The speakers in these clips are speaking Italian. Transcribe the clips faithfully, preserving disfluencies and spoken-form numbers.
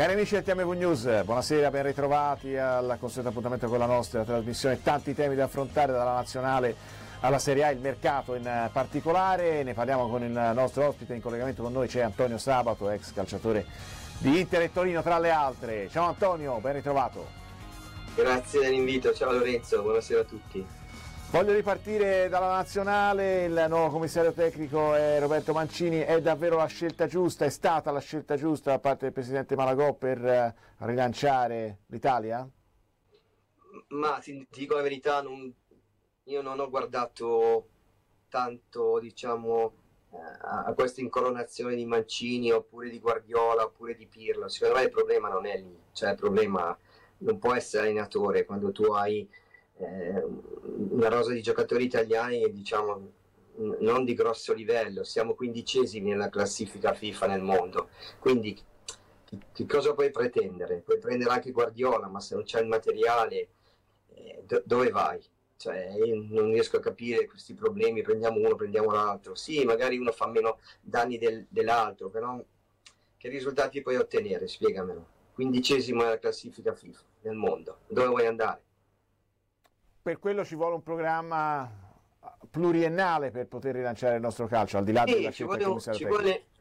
Cari amici del T M V News, buonasera, ben ritrovati al consueto appuntamento con la nostra trasmissione. Tanti temi da affrontare, dalla nazionale alla Serie A, il mercato in particolare. Ne parliamo con il nostro ospite. In collegamento con noi c'è Antonio Sabato, ex calciatore di Inter e Torino tra le altre. Ciao Antonio, ben ritrovato. Grazie dell'invito, ciao Lorenzo, buonasera a tutti. Voglio ripartire dalla nazionale. Il nuovo commissario tecnico è Roberto Mancini. È davvero la scelta giusta? È stata la scelta giusta da parte del presidente Malagò per rilanciare l'Italia? Ma ti dico la verità, non, io non ho guardato tanto, diciamo, a questa incoronazione di Mancini oppure di Guardiola oppure di Pirlo. Secondo me il problema non è lì, cioè il problema non può essere allenatore quando tu hai eh, una rosa di giocatori italiani, diciamo, non di grosso livello. Siamo quindicesimi nella classifica FIFA nel mondo, quindi che, che cosa puoi pretendere? Puoi prendere anche Guardiola, ma se non c'è il materiale, eh, do, dove vai? Cioè, io non riesco a capire questi problemi, prendiamo uno, prendiamo l'altro. Sì, magari uno fa meno danni del, dell'altro, però che risultati puoi ottenere? Spiegamelo. Quindicesimo nella classifica FIFA nel mondo, dove vuoi andare? Per quello ci vuole un programma pluriennale per poter rilanciare il nostro calcio, al di là sì, della scelta del commissario ci tecnico. vuole...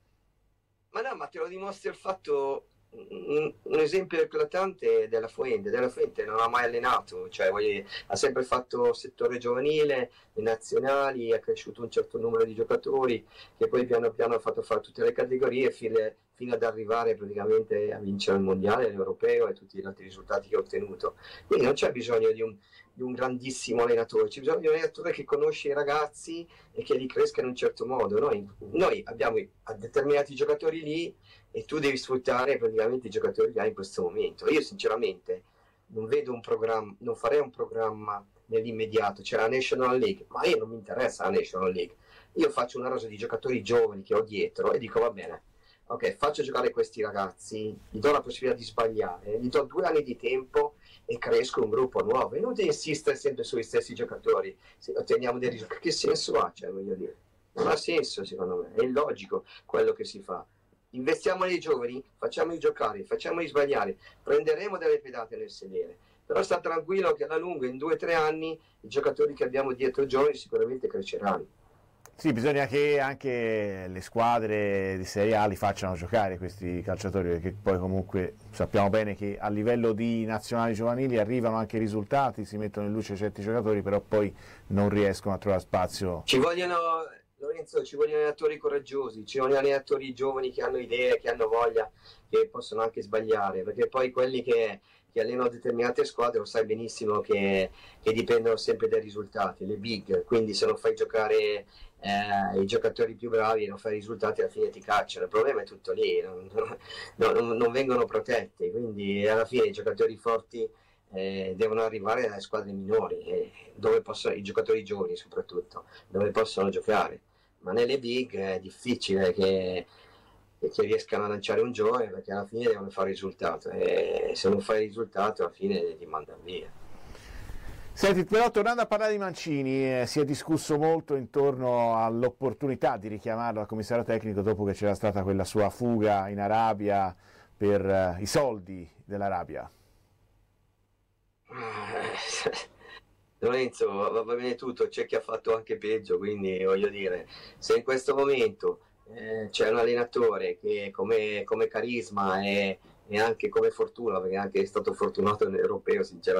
Ma no, ma te lo dimostra il fatto, un, un esempio eclatante della Fuente. Della Fuente non ha mai allenato, cioè voglio, ha sempre fatto settore giovanile, le nazionali, ha cresciuto un certo numero di giocatori che poi piano piano ha fatto fare tutte le categorie fino, fino ad arrivare praticamente a vincere il mondiale, l'europeo e tutti gli altri risultati che ha ottenuto. Quindi non c'è bisogno di un, di un grandissimo allenatore, c'è bisogno di un allenatore che conosce i ragazzi e che li cresca in un certo modo. Noi, noi abbiamo determinati giocatori lì e tu devi sfruttare praticamente i giocatori che hai in questo momento. Io sinceramente non vedo un programma, non farei un programma nell'immediato. C'è la National League, ma io non mi interessa la National League. Io faccio una rosa di giocatori giovani che ho dietro e dico va bene, ok, faccio giocare questi ragazzi, gli do la possibilità di sbagliare, gli do due anni di tempo e cresco un gruppo nuovo. E non devi insistere sempre sui stessi giocatori se otteniamo dei risultati. Che senso ha? Cioè, voglio dire, non ha senso secondo me, è illogico quello che si fa. Investiamo nei giovani, facciamoli giocare, facciamoli sbagliare, prenderemo delle pedate nel sedere, però sta tranquillo che alla lunga, in due o tre anni, i giocatori che abbiamo dietro giovani sicuramente cresceranno. Sì, bisogna che anche le squadre di Serie A li facciano giocare questi calciatori, perché poi comunque sappiamo bene che a livello di nazionali giovanili arrivano anche i risultati, si mettono in luce certi giocatori, però poi non riescono a trovare spazio. Ci vogliono... Lorenzo, ci vogliono allenatori coraggiosi, ci vogliono allenatori giovani che hanno idee, che hanno voglia, che possono anche sbagliare, perché poi quelli che, che allenano determinate squadre lo sai benissimo che, che dipendono sempre dai risultati, le big, quindi se non fai giocare eh, i giocatori più bravi e non fai risultati, alla fine ti cacciano. Il problema è tutto lì, non, non, non vengono protetti, quindi alla fine i giocatori forti Eh, devono arrivare dalle squadre minori, eh, dove possono, i giocatori giovani soprattutto, dove possono giocare. Ma nelle big è difficile che, che riescano a lanciare un giovane, perché alla fine devono fare risultato e se non fai risultato alla fine ti mandano via. Senti, però tornando a parlare di Mancini, eh, si è discusso molto intorno all'opportunità di richiamarlo al commissario tecnico dopo che c'era stata quella sua fuga in Arabia per eh, i soldi dell'Arabia. Lorenzo, va bene tutto, c'è chi ha fatto anche peggio, quindi voglio dire, se in questo momento eh, c'è un allenatore che come, come carisma e, e anche come fortuna, perché anche è stato fortunato nell'europeo sinceramente,